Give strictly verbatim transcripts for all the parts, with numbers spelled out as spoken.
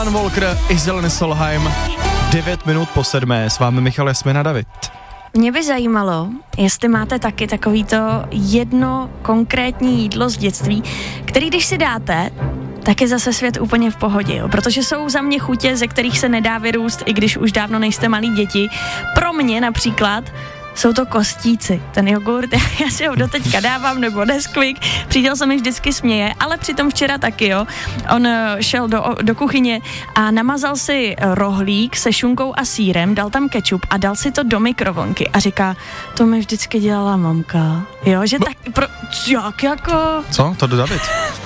Alan Walker, Iselin Solheim, devět minut po sedmé, s vámi Michal Jasmina David. Mě by zajímalo, jestli máte taky takovýto jedno konkrétní jídlo z dětství, který když si dáte, tak je zase svět úplně v pohodě, jo? Protože jsou za mě chutě, ze kterých se nedá vyrůst, i když už dávno nejste malí děti. Pro mě například jsou to kostíci, ten jogurt, já si ho doteďka dávám, nebo Nesquik, přítel se mi vždycky směje, ale přitom včera taky, jo, on šel do, do kuchyně a namazal si rohlík se šunkou a sýrem, dal tam kečup a dal si to do mikrovlnky a říká, to mi vždycky dělala mamka, jo, že tak, pro, jak jako... Co? To do David?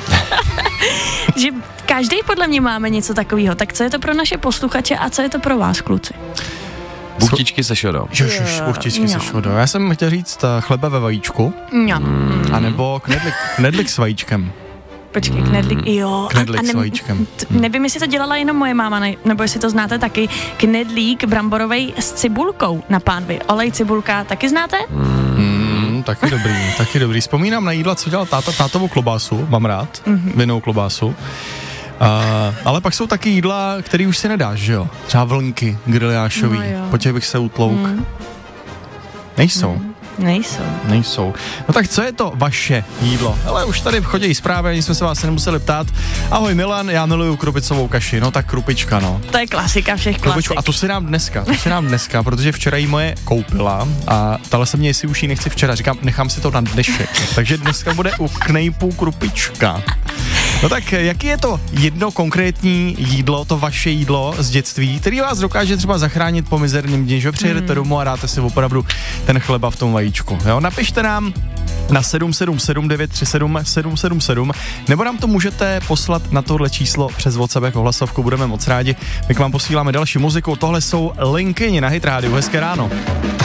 Že každý podle mě máme něco takového, tak co je to pro naše posluchače a co je to pro vás, kluci? Buchtičky se šodou. Ježiš, buchtičky se šodou. Já jsem chtěl říct chleba ve vajíčku. No. A nebo knedlik, knedlik s vajíčkem. Počkej, knedlik, jo. Knedlik a, a ne, s vajíčkem. T- nevím, jestli to dělala jenom moje máma, ne, nebo jestli to znáte taky. Knedlík bramborovej s cibulkou na pánvi. Olej, cibulka, taky znáte? Mm, taky dobrý, taky dobrý. Vzpomínám na jídla, co dělal táta, tátovou klobásu, mám rád, mm-hmm. vinnou klobásu. Uh, ale pak jsou taky jídla, který už si nedáš, že jo? Třeba vlnky griliášový, no po těch bych se utlouk. Mm. Nejsou. Mm. Nejsou. Nejsou. No tak co je to vaše jídlo? Ale už tady chodí zprávy, ani jsme se vás nemuseli ptát. Ahoj Milan, já miluju krupicovou kaši. No tak krupička, no. To je klasika všech klasik. A to si dám dneska, to si dám dneska, protože včera jí moje koupila a ptala se mě, jestli už jí nechci včera. Říkám, nechám si to na dnešek. Takže dneska bude u knejpů krupička. No tak jaký je to jedno konkrétní jídlo, to vaše jídlo z dětství, který vás dokáže třeba zachránit po mizerném dni, že přijedete mm. domů a dáte si opravdu ten chleba v tom vajíčku. Jo? Napište nám na sedm sedm sedm devět tři sedm sedm sedm sedm nebo nám to můžete poslat na tohle číslo přes WhatsApp jako hlasovku, budeme moc rádi. My k vám posíláme další muziku, tohle jsou Linkyni na Hit Radio, hezké ráno.